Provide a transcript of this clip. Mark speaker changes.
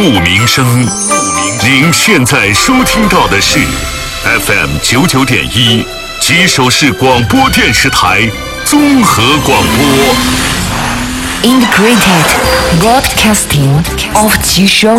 Speaker 1: 不鸣声。您现在收听到的是 FM 99.1吉首市广播电视台综合广播。
Speaker 2: Integrated Broadcasting of 吉首